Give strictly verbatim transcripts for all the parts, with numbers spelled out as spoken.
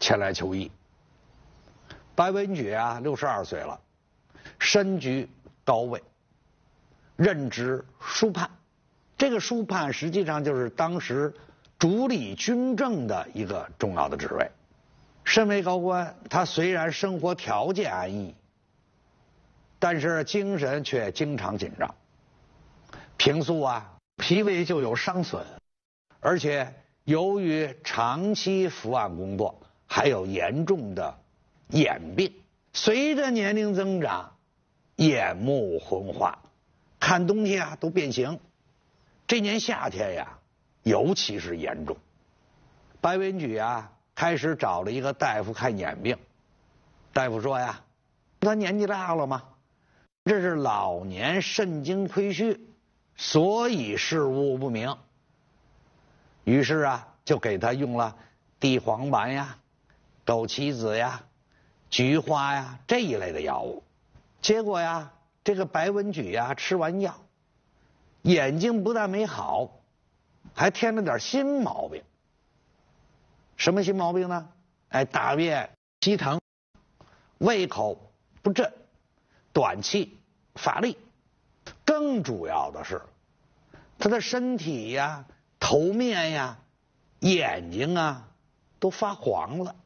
前来求医。白文举啊，六十二岁了，身居高位，任职书判。这个书判实际上就是当时主理军政的一个重要的职位。身为高官，他虽然生活条件安逸，但是精神却经常紧张。平素啊，脾胃就有伤损，而且由于长期伏案工作，还有严重的眼病。随着年龄增长，眼目昏花，看东西啊都变形。这年夏天呀，尤其是严重。白文举啊，开始找了一个大夫看眼病。大夫说呀，他年纪大了嘛，这是老年肾精亏虚，所以视物不明。于是啊，就给他用了地黄丸呀、枸杞子呀、菊花呀这一类的药物。结果呀，这个白文举呀吃完药，眼睛不但没好，还添了点新毛病。什么新毛病呢？哎，大便稀疼，胃口不振，短气乏力。更主要的是，他的身体呀、头面呀、眼睛啊都发黄了。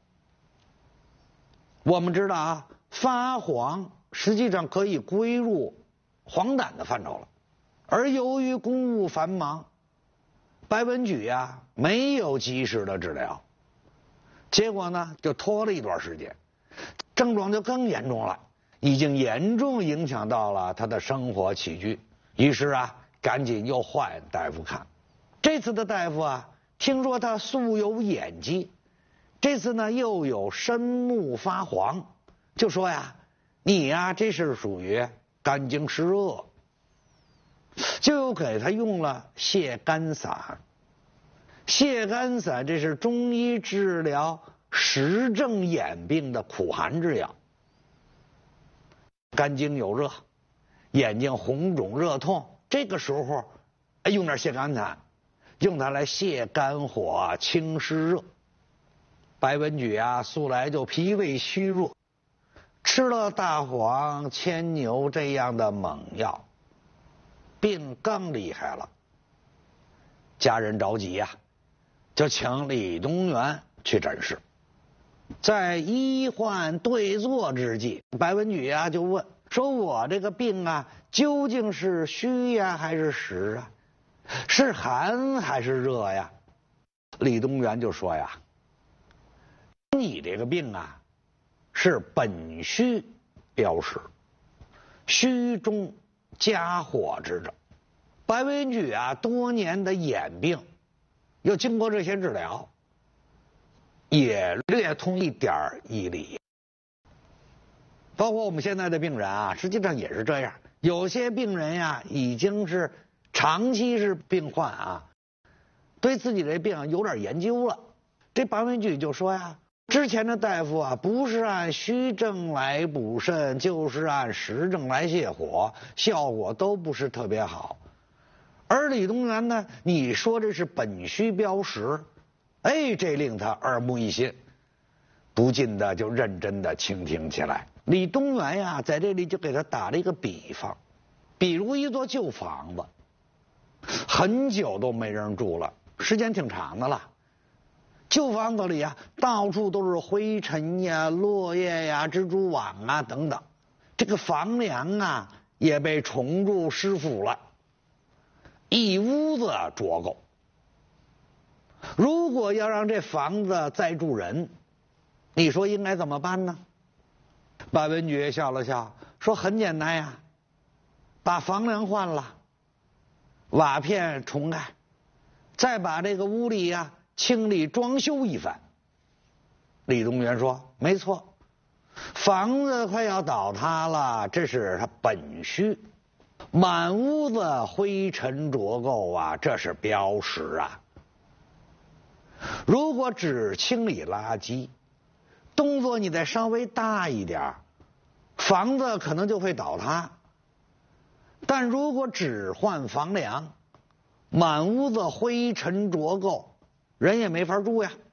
我们知道啊，发黄实际上可以归入黄疸的范畴了。而由于公务繁忙，白文举呀没有及时的治疗，结果呢就拖了一段时间，症状就更严重了，已经严重影响到了他的生活起居。于是啊，赶紧又换大夫看。这次的大夫啊，听说他素有眼疾，这次呢又有深目发黄，就说呀，你呀这是属于肝经湿热，就给他用了泻肝散。泻肝散这是中医治疗实症眼病的苦寒之药。肝经有热，眼睛红肿热痛，这个时候用点泻肝散，用它来泻肝火清湿热。白文举啊素来就脾胃虚弱，吃了大黄、牵牛这样的猛药，病更厉害了。家人着急呀、啊，就请李东垣去诊室。在医患对坐之际，白文举啊就问说，我这个病啊究竟是虚呀还是实啊？是寒还是热呀？李东垣就说呀，你这个病啊是本虚标实，虚中加火之症。白文举啊多年的眼病，又经过这些治疗，也略通一点医理。包括我们现在的病人啊，实际上也是这样。有些病人呀，已经是长期是病患啊，对自己这病有点研究了。这白文举就说呀，之前的大夫啊，不是按虚症来补肾，就是按实症来泻火，效果都不是特别好。而李东垣呢，你说这是本虚标实，哎，这令他耳目一新，不禁的就认真的倾听起来。李东垣呀，在这里就给他打了一个比方，比如一座旧房子，很久都没人住了，时间挺长的了。旧房子里啊，到处都是灰尘呀、落叶呀、蜘蛛网啊等等，这个房梁啊也被虫蛀湿腐了，一屋子浊垢。如果要让这房子再住人，你说应该怎么办呢？白文举笑了笑说，很简单呀，把房梁换了，瓦片重盖，再把这个屋里呀清理装修一番。李东垣说，没错，房子快要倒塌了，这是它本虚，满屋子灰尘浊垢啊，这是标实啊。如果只清理垃圾，动作你再稍微大一点，房子可能就会倒塌。但如果只换房梁，满屋子灰尘浊垢，人也没法住呀。